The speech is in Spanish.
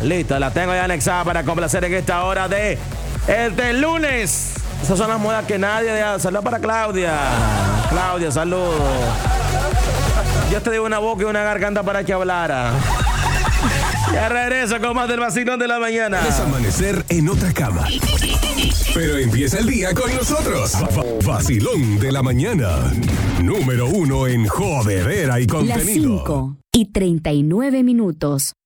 Listo, la tengo ya anexada para complacer en esta hora de el lunes. Esas son las modas que nadie deja. Saludos para Claudia. Claudia, saludos. Yo te digo una boca y una garganta para que hablara. Ya regreso con más del vacilón de la mañana. Es amanecer en otra cama. Pero empieza el día con nosotros. Vacilón de la mañana. Número 1 en jodedera y contenido. Las 5:39.